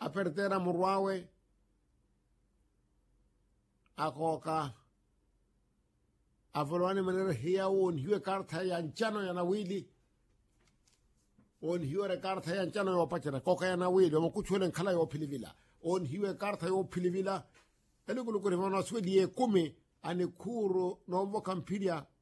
apertera murwawe akoka avolwane manera hiya on hiwe kartha ya nchano ya nawili on hiwe kartha ya nchano ya pachana koka ya nawili wakuchwele nkala ya pilivila on hiwe kartha ya pilivila elikulu kuri mwana swedi ye kumi ane kuro nombo kampiria